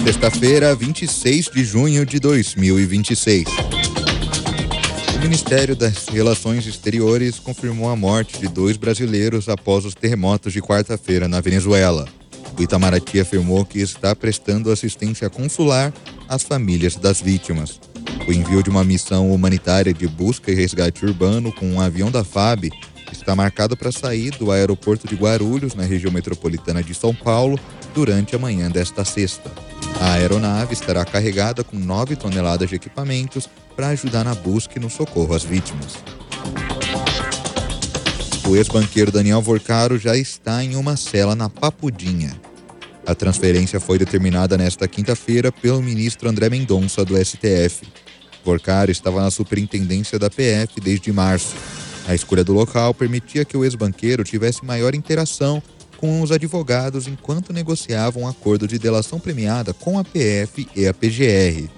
Sexta-feira, 26 de junho de 2026. O Ministério das Relações Exteriores confirmou a morte de 2 brasileiros após os terremotos de quarta-feira na Venezuela. O Itamaraty afirmou que está prestando assistência consular às famílias das vítimas. O envio de uma missão humanitária de busca e resgate urbano com um avião da FAB está marcado para sair do aeroporto de Guarulhos, na região metropolitana de São Paulo, durante a manhã desta sexta. A aeronave estará carregada com 9 toneladas de equipamentos para ajudar na busca e no socorro às vítimas. O ex-banqueiro Daniel Vorcaro já está em uma cela na Papudinha. A transferência foi determinada nesta quinta-feira pelo ministro André Mendonça, do STF. Vorcaro estava na superintendência da PF desde março. A escolha do local permitia que o ex-banqueiro tivesse maior interação com os advogados enquanto negociavam um acordo de delação premiada com a PF e a PGR.